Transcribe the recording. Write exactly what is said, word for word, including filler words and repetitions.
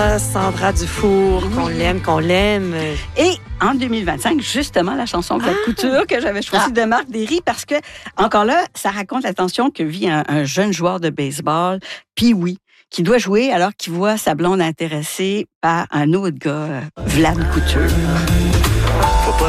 Sandra Dufour, qu'on l'aime, qu'on l'aime. Et en deux mille vingt-cinq, justement, la chanson Black ah. Couture que j'avais choisie ah. de Marc Derry, parce que, encore là, ça raconte la tension que vit un, un jeune joueur de baseball, Pee-wee, qui doit jouer alors qu'il voit sa blonde intéressée par un autre gars, Vlad Couture.